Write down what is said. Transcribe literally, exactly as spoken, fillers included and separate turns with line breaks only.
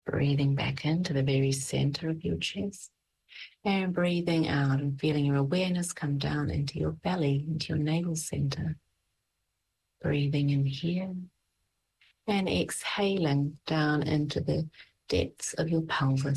Breathing back into the very center of your chest and breathing out and feeling your awareness come down into your belly, into your navel center. Breathing in here and exhaling down into the depths of your pelvis.